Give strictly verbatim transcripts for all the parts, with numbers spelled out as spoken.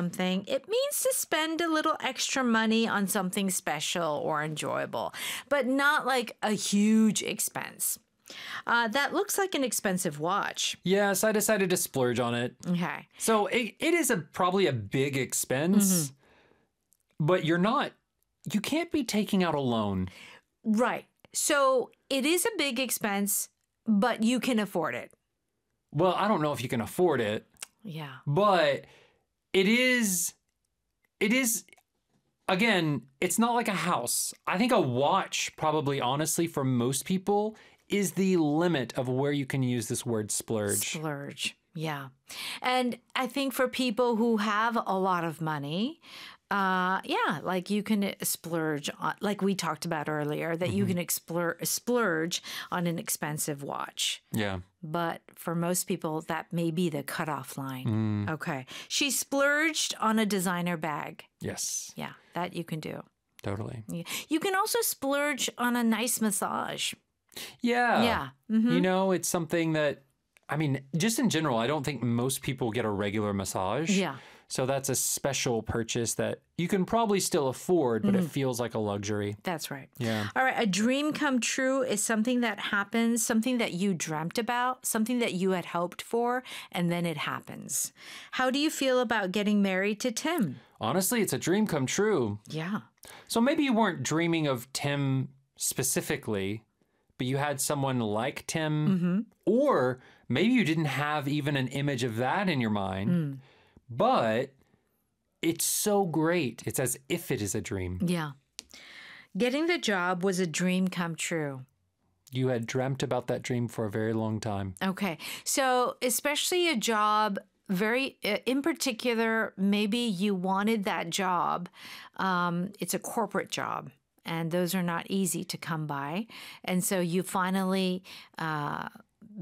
something, it means to spend a little extra money on something special or enjoyable, but not like a huge expense. Uh, that looks like an expensive watch. Yes, I decided to splurge on it. Okay. So it, it is a probably a big expense, but you're not, you can't be taking out a loan. Right. So it is a big expense, but you can afford it. Well, I don't know if you can afford it, Yeah. but it is, it is, again, it's not like a house. I think a watch probably, honestly, for most people is the limit of where you can use this word splurge. Splurge. Yeah. And I think for people who have a lot of money, uh, yeah, like you can splurge on, like we talked about earlier, that you can explore, splurge on an expensive watch. Yeah. But for most people, that may be the cutoff line. Okay. She splurged on a designer bag. Yes, Yeah, that you can do. totally. Yeah. You can also splurge on a nice massage. Yeah. Yeah. Mhm. You know, it's something that, I mean, just in general, I don't think most people get a regular massage. Yeah. So that's a special purchase that you can probably still afford, but it feels like a luxury. That's right. Yeah. All right. A dream come true is something that happens, something that you dreamt about, something that you had hoped for, and then it happens. How do you feel about getting married to Tim? Honestly, it's a dream come true. Yeah. So maybe you weren't dreaming of Tim specifically, but you had someone like Tim, or maybe you didn't have even an image of that in your mind, but it's so great. It's as if it is a dream. Yeah. Getting the job was a dream come true. You had dreamt about that dream for a very long time. Okay. So, especially a job, very uh, in particular, maybe you wanted that job. Um, it's a corporate job, and those are not easy to come by. And so you finally, uh,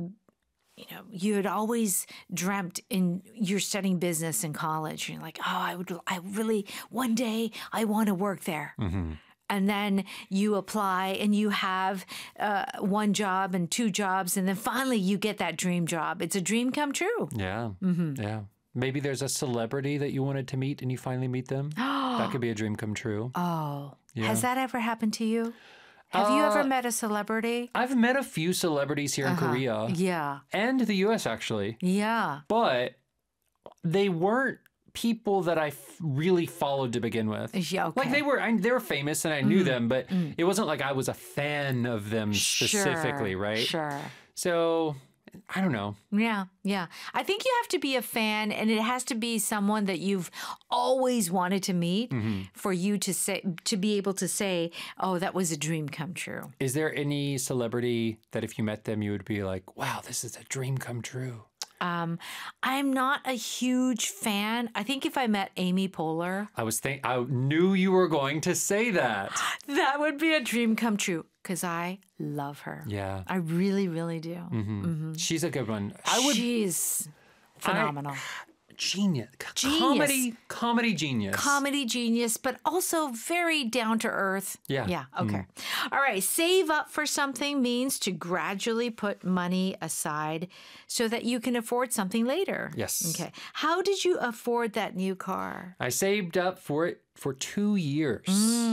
you know, you had always dreamt in you're studying business in college. You're like, oh, I would, I really, one day I want to work there. And then you apply and you have uh, one job and two jobs. And then finally you get that dream job. It's a dream come true. Yeah. Yeah. Maybe there's a celebrity that you wanted to meet and you finally meet them. That could be a dream come true. Oh, Yeah. has that ever happened to you? Have you ever met a celebrity? I've met a few celebrities here in Korea Yeah. and the U S actually, Yeah. but they weren't people that I f- really followed to begin with. Yeah, okay. Like they were, I, they were famous and I knew them, but it wasn't like I was a fan of them specifically, Sure, right? Sure. So I don't know. Yeah, yeah. I think you have to be a fan, and it has to be someone that you've always wanted to meet for you to say to be able to say, "Oh, that was a dream come true." Is there any celebrity that if you met them, you would be like, wow, this is a dream come true? Um, I'm not a huge fan. I think if I met Amy Poehler, I was think I knew you were going to say that. that would be a dream come true because I love her. Yeah. I really, really do. She's a good one. I would She's phenomenal. genius. Genius. Comedy comedy genius. Comedy genius, but also very down to earth. Yeah. Yeah. Okay. All right. Save up for something means to gradually put money aside so that you can afford something later. Yes. Okay. How did you afford that new car? I saved up for it for two years.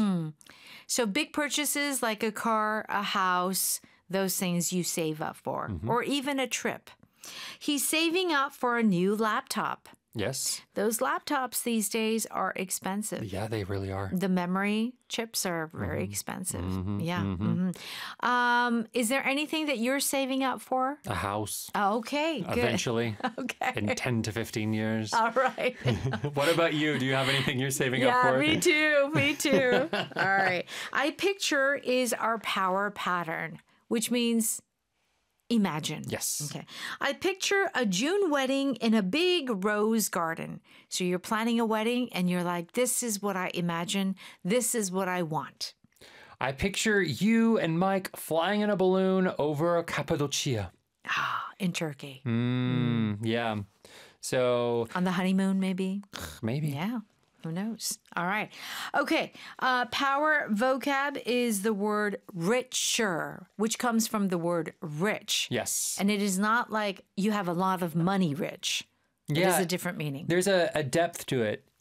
So big purchases like a car, a house, those things you save up for, or even a trip. He's saving up for a new laptop. Yes. Those laptops these days are expensive. Yeah, they really are. The memory chips are very expensive. Yeah. mhm. Um, is there anything that you're saving up for? A house. Okay, good. Eventually. Okay. In ten to fifteen years. All right. What about you? Do you have anything you're saving up Yeah, for? me too. Me too. All right. I picture is our power pattern, which means imagine. Yes. Okay. I picture a June wedding in a big rose garden. So you're planning a wedding and you're like, this is what I imagine. This is what I want. I picture you and Mike flying in a balloon over Cappadocia. Ah, in Turkey. Mm, yeah. So On the honeymoon, maybe? maybe. Yeah. Who knows? All right. Okay. Uh, power vocab is the word richer, which comes from the word rich. Yes. And it is not like you have a lot of money rich. It is Yeah. a different meaning. There's a, a depth to it.